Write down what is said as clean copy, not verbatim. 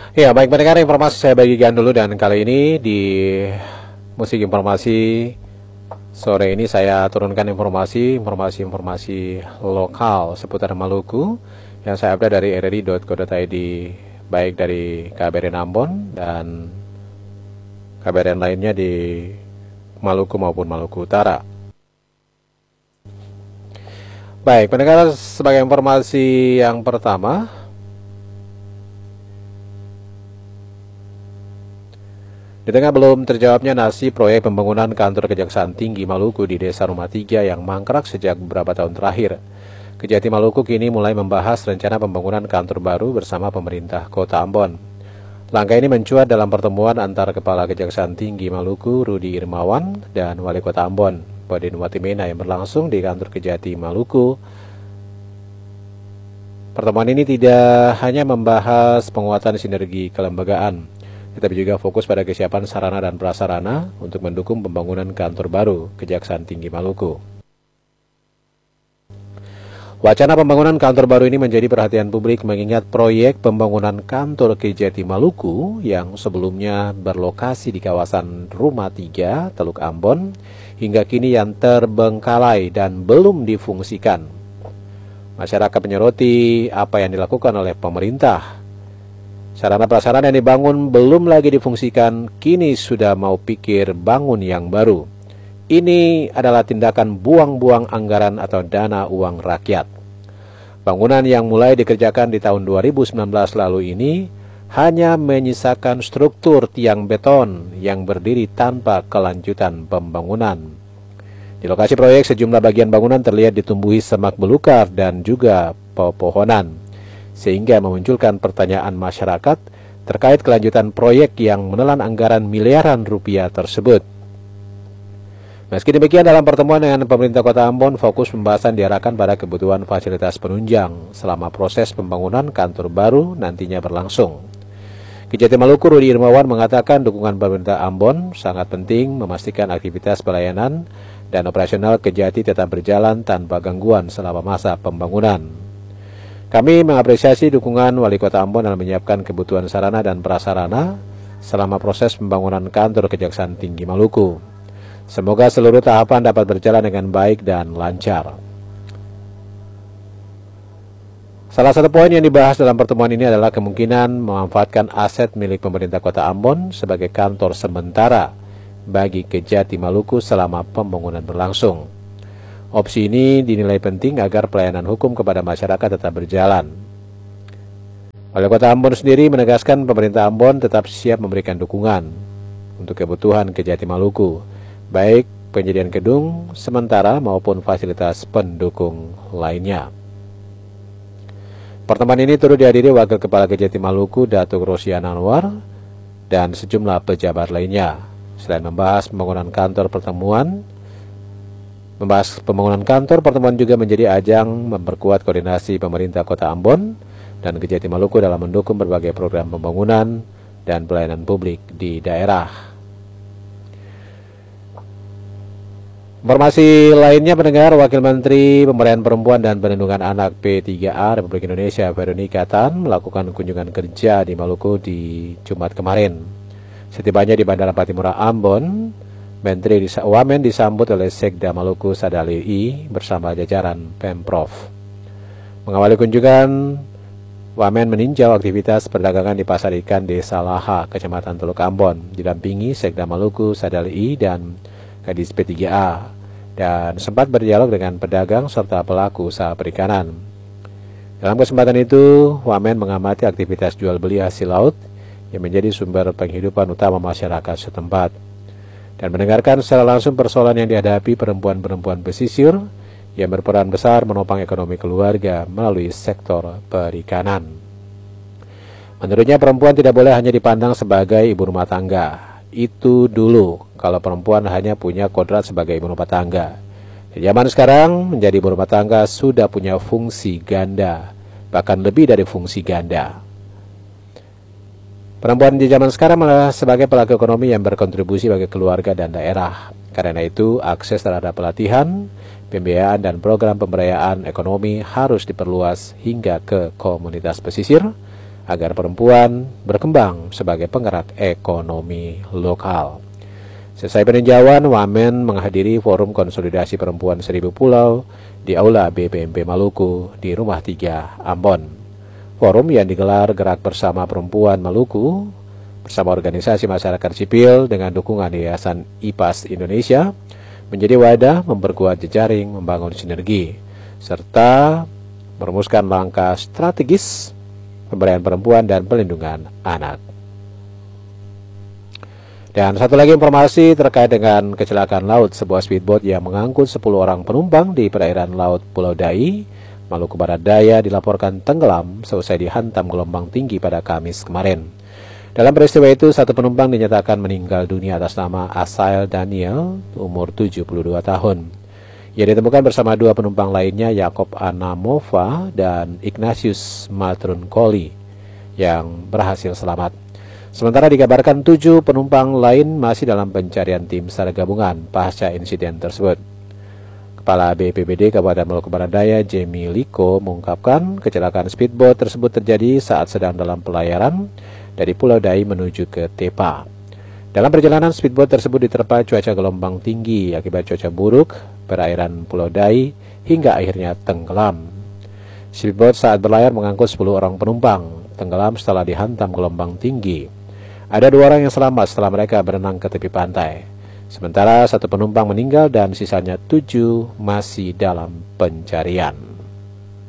Ya, baik pendengar, informasi saya bagikan dulu, dan kali ini di musik informasi sore ini saya turunkan informasi lokal seputar Maluku yang saya update dari rri.co.id, baik dari KBRN Ambon dan KBRN lainnya di Maluku maupun Maluku Utara. Baik pendengar, sebagai informasi yang pertama, di tengah belum terjawabnya nasib proyek pembangunan kantor Kejaksaan Tinggi Maluku di Desa Rumah Tiga yang mangkrak sejak beberapa tahun terakhir, Kejati Maluku kini mulai membahas rencana pembangunan kantor baru bersama pemerintah Kota Ambon. Langkah ini mencuat dalam pertemuan antara Kepala Kejaksaan Tinggi Maluku Rudi Irmawan dan Wali Kota Ambon Bodin Watimena yang berlangsung di kantor Kejati Maluku. Pertemuan ini tidak hanya membahas penguatan sinergi kelembagaan, tetapi juga fokus pada kesiapan sarana dan prasarana untuk mendukung pembangunan kantor baru Kejaksaan Tinggi Maluku. Wacana pembangunan kantor baru ini menjadi perhatian publik mengingat proyek pembangunan kantor Kejati Maluku yang sebelumnya berlokasi di kawasan Rumah Tiga, Teluk Ambon, hingga kini yang terbengkalai dan belum difungsikan. Masyarakat menyoroti apa yang dilakukan oleh pemerintah. Sarana prasarana yang dibangun belum lagi difungsikan, kini sudah mau pikir bangun yang baru. Ini adalah tindakan buang-buang anggaran atau dana uang rakyat. Bangunan yang mulai dikerjakan di tahun 2019 lalu ini hanya menyisakan struktur tiang beton yang berdiri tanpa kelanjutan pembangunan. Di lokasi proyek, sejumlah bagian bangunan terlihat ditumbuhi semak belukar dan juga pepohonan, sehingga memunculkan pertanyaan masyarakat terkait kelanjutan proyek yang menelan anggaran miliaran rupiah tersebut. Meski demikian, dalam pertemuan dengan pemerintah Kota Ambon, fokus pembahasan diarahkan pada kebutuhan fasilitas penunjang selama proses pembangunan kantor baru nantinya berlangsung. Kejati Maluku Rudi Irmawan mengatakan dukungan pemerintah Ambon sangat penting memastikan aktivitas pelayanan dan operasional Kejati tetap berjalan tanpa gangguan selama masa pembangunan. Kami mengapresiasi dukungan Wali Kota Ambon dalam menyiapkan kebutuhan sarana dan prasarana selama proses pembangunan kantor Kejaksaan Tinggi Maluku. Semoga seluruh tahapan dapat berjalan dengan baik dan lancar. Salah satu poin yang dibahas dalam pertemuan ini adalah kemungkinan memanfaatkan aset milik pemerintah Kota Ambon sebagai kantor sementara bagi Kejati Maluku selama pembangunan berlangsung. Opsi ini dinilai penting agar pelayanan hukum kepada masyarakat tetap berjalan. Wali Kota Ambon sendiri menegaskan pemerintah Ambon tetap siap memberikan dukungan untuk kebutuhan Kejati Maluku, baik penyediaan gedung sementara maupun fasilitas pendukung lainnya. Pertemuan ini turut dihadiri Wakil Kepala Kejati Maluku Datuk Rosian Anwar dan sejumlah pejabat lainnya. Selain membahas pembangunan kantor, pertemuan juga menjadi ajang memperkuat koordinasi pemerintah Kota Ambon dan Kejati Maluku dalam mendukung berbagai program pembangunan dan pelayanan publik di daerah. Informasi lainnya mendengar, Wakil Menteri Pemberdayaan Perempuan dan Perlindungan Anak P3A Republik Indonesia Veronica Tan melakukan kunjungan kerja di Maluku di Jumat kemarin. Setibanya di Bandara Patimura Ambon, Menteri Wamen disambut oleh Sekda Maluku Sadali bersama jajaran Pemprov. Mengawali kunjungan, Wamen meninjau aktivitas perdagangan di Pasar Ikan Desa Laha, Kecamatan Teluk Ambon, didampingi Sekda Maluku Sadali dan Kadis P3A, dan sempat berdialog dengan pedagang serta pelaku usaha perikanan. Dalam kesempatan itu, Wamen mengamati aktivitas jual beli hasil laut yang menjadi sumber penghidupan utama masyarakat setempat, dan mendengarkan secara langsung persoalan yang dihadapi perempuan-perempuan pesisir yang berperan besar menopang ekonomi keluarga melalui sektor perikanan. Menurutnya, perempuan tidak boleh hanya dipandang sebagai ibu rumah tangga. Itu dulu kalau perempuan hanya punya kodrat sebagai ibu rumah tangga. Di zaman sekarang, menjadi ibu rumah tangga sudah punya fungsi ganda, bahkan lebih dari fungsi ganda. Perempuan di zaman sekarang malah sebagai pelaku ekonomi yang berkontribusi bagi keluarga dan daerah. Karena itu, akses terhadap pelatihan, pembiayaan, dan program pemberdayaan ekonomi harus diperluas hingga ke komunitas pesisir, agar perempuan berkembang sebagai penggerak ekonomi lokal. Selesai peninjauan, Wamen menghadiri forum konsolidasi perempuan 1000 pulau di Aula BPMP Maluku di Rumah 3 Ambon. Forum yang digelar Gerak Bersama Perempuan Maluku bersama organisasi masyarakat sipil dengan dukungan Yayasan IPAS Indonesia menjadi wadah memperkuat jejaring, membangun sinergi, serta merumuskan langkah strategis pemberdayaan perempuan dan pelindungan anak. Dan satu lagi informasi terkait dengan kecelakaan laut, sebuah speedboat yang mengangkut 10 orang penumpang di perairan laut Pulau Dai, Maluku Barat Daya dilaporkan tenggelam seusai dihantam gelombang tinggi pada Kamis kemarin. Dalam peristiwa itu, satu penumpang dinyatakan meninggal dunia atas nama Asael Daniel, umur 72 tahun. Ia ditemukan bersama 2 penumpang lainnya, Yakob Anamova dan Ignatius Matrunkoli, yang berhasil selamat. Sementara dikabarkan 7 penumpang lain masih dalam pencarian tim SAR gabungan pasca insiden tersebut. Kepala BPBD Kabupaten Maluku Barat Daya, Jamie Liko, mengungkapkan kecelakaan speedboat tersebut terjadi saat sedang dalam pelayaran dari Pulau Dai menuju ke Tepa. Dalam perjalanan, speedboat tersebut diterpa cuaca gelombang tinggi akibat cuaca buruk perairan Pulau Dai hingga akhirnya tenggelam. Speedboat saat berlayar mengangkut 10 orang penumpang, tenggelam setelah dihantam gelombang tinggi. Ada 2 orang yang selamat setelah mereka berenang ke tepi pantai. Sementara 1 penumpang meninggal dan sisanya 7 masih dalam pencarian.